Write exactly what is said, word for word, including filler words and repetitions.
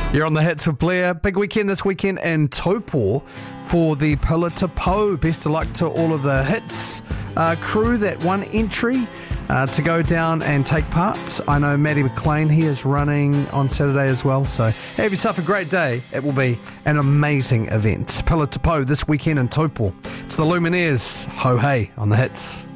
You're on the hits with Blair. Big weekend this weekend in Taupo for the Pillar to Po. Best of luck to all of the hits uh, crew that won entry uh, to go down and take part. I know Matty McLean, he is running on Saturday as well. So have yourself a great day. It will be an amazing event. Pillar to Po this weekend in Taupo. It's the Lumineers. Ho hey on the hits.